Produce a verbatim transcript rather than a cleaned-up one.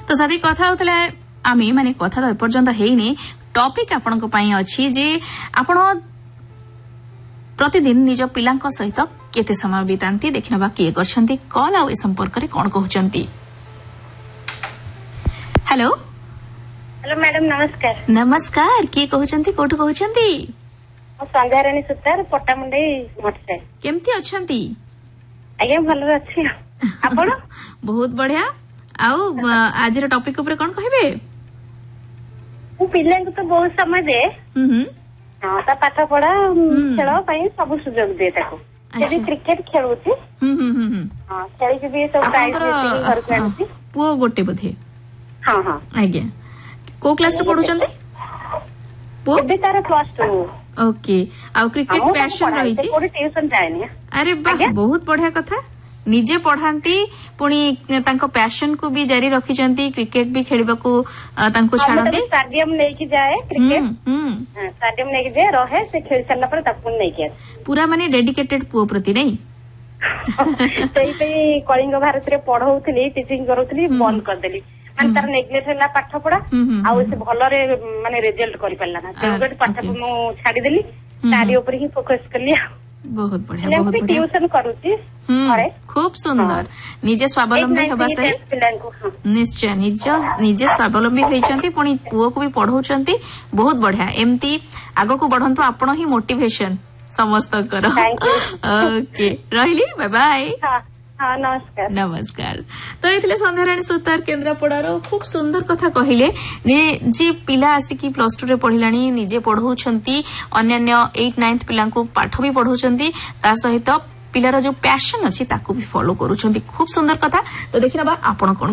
तो साथी कथा होतले आमे माने कथा तो एपर्यंत हेइनी टॉपिक आपनको पई अछि जे आपण प्रतिदिन निज पिलांक सहित केते समय बितांती देखिनबा किए करछंती कॉल आ ए संपर्क रे कोन कहउचंती। हेलो हेलो मैडम नमस्कार। नमस्कार किए कहउचंती कोठु कहउचंती? संध्याराणी सुतार पट्टामुंडई मठसे। केमती अछंती? आज्ञा भलो अछि। आपण बहुत बढ़िया। आउ आज रो टॉपिक ऊपर कोन कहबे? मु पिलां को तो बहुत समय दे। हम्म हां ता पाठ पढा खेल पई सब सुजोग दे ताको। यदि क्रिकेट खेलुची हम्म हम्म हां खेली के भी सब प्राइज देती घर के आनती। पुओ गोटे बधे? हां हां आज्ञा को क्लास रे पढुचंती? पुओ बे तार प्लस टू। ओके आ क्रिकेट पैशन रही छी? कोडी ट्यूशन जायनी। अरे वाह बहुत बढ़िया कथा। निजे पढ़ांती पुणी तांको पैशन को भी जारी रखिचंती क्रिकेट भी खेलिबा को तांको छाडंती स्टेडियम लेके जाए क्रिकेट हम्म स्टेडियम लेके जाए रहे से खेल चलला पर ताको नै के पूरा माने डेडिकेटेड पुओ प्रति नै सेई सेई कलिंग भारत रे पढौतली टीचिंग करूतली बंद कर देली माने तार नेग्लेक्ट हैला पाठ पढा आ से भलो रे माने रिजल्ट करि पल्ला ना तेगट पाठ मु छाडी देली तारी ऊपर ही फोकस कर लिया। बहुत बढ़िया बहुत बढ़िया ट्यूशन करूची अरे खूब सुंदर निजे स्वावलंबी होबा सही निश्चय निज निजे स्वावलंबी होइचंती पुणी पुओ को भी पढौचंती बहुत बढ़िया एमती आगो को बढ़ंतु आपण ही मोटिवेशन समस्त कर। Okay रहिली bye bye. हाँ नमस्कार नमस्कार। तो ये संध्याराणी सुतार केन्द्रापड़ार खूब सुंदर कथा कहले जे पिला आसिकी प्लस टू रे पढ़िलानी निजे पढ़ौछंती अन्यान्य एट नाइन्थ पिला को पाठ भी पढ़ौछंती ता सहित पिलार जो पैशन अछि ताको भी फॉलो करूछंती खूब सुंदर कथा। तो देखिनबा आपण कोन